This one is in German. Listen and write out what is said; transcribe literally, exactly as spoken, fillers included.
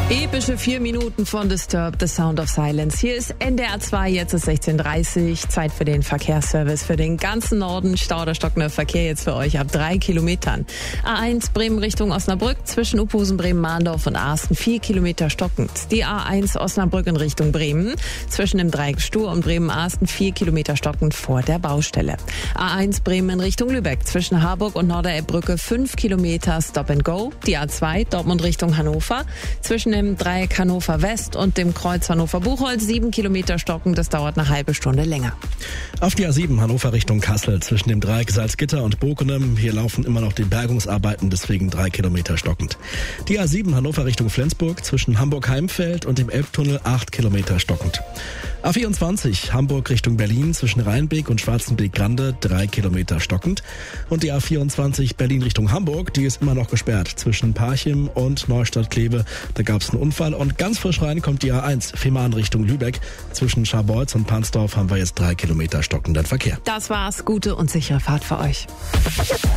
Epische vier Minuten von Disturbed, The Sound of Silence. Hier ist N D R zwei, jetzt ist sechzehn Uhr dreißig, Zeit für den Verkehrsservice für den ganzen Norden. Stau oder stockender Verkehr jetzt für euch ab drei Kilometern. A eins Bremen Richtung Osnabrück, zwischen Uphusen, Bremen, Mahndorf und Asten vier Kilometer stockend. Die A eins Osnabrück in Richtung Bremen, zwischen dem Dreieck Stur und Bremen-Asten vier Kilometer stockend vor der Baustelle. A eins Bremen in Richtung Lübeck, zwischen Harburg und Norderelbbrücke fünf Kilometer Stop and Go. Die A zwei Dortmund Richtung Hannover, zwischen dem Dreieck Hannover West und dem Kreuz Hannover-Buchholz sieben Kilometer stocken. Das dauert eine halbe Stunde länger. Auf die A sieben Hannover Richtung Kassel zwischen dem Dreieck Salzgitter und Bokenem. Hier laufen immer noch die Bergungsarbeiten, deswegen drei Kilometer stockend. Die A sieben Hannover Richtung Flensburg zwischen Hamburg-Heimfeld und dem Elbtunnel acht Kilometer stockend. A vierundzwanzig Hamburg Richtung Berlin zwischen Rheinbeek und Schwarzenbeek-Grande drei Kilometer stockend. Und die A vierundzwanzig Berlin Richtung Hamburg, die ist immer noch gesperrt zwischen Parchim und Neustadt-Kleve. Da gab es einen Unfall und ganz frisch rein kommt die A eins Fehmarn Richtung Lübeck. Zwischen Scharbeutz und Pansdorf haben wir jetzt drei Kilometer stockenden Verkehr. Das war's. Gute und sichere Fahrt für euch.